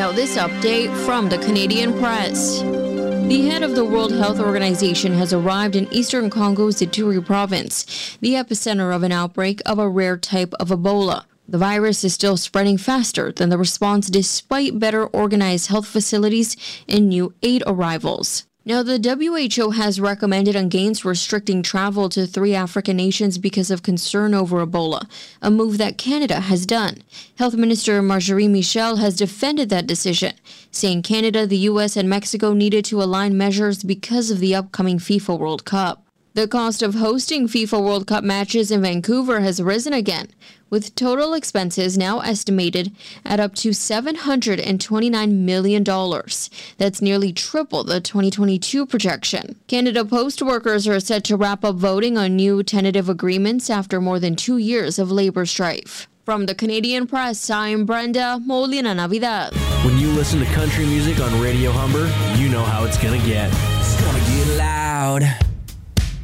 Now this update from the Canadian Press. The head of the World Health Organization has arrived in eastern Congo's Ituri province, the epicenter of an outbreak of a rare type of Ebola. The virus is still spreading faster than the response despite better organized health facilities and new aid arrivals. Now, the WHO has recommended against restricting travel to 3 African nations because of concern over Ebola, a move that Canada has done. Health Minister Marjorie Michel has defended that decision, saying Canada, the U.S., and Mexico needed to align measures because of the upcoming FIFA World Cup. The cost of hosting FIFA World Cup matches in Vancouver has risen again, with total expenses now estimated at up to $729 million. That's nearly triple the 2022 projection. Canada Post workers are set to wrap up voting on new tentative agreements after more than 2 years of labor strife. From the Canadian Press, I'm Brenda Molina Navidad. When you listen to country music on Radio Humber, you know how it's gonna get. It's gonna get loud.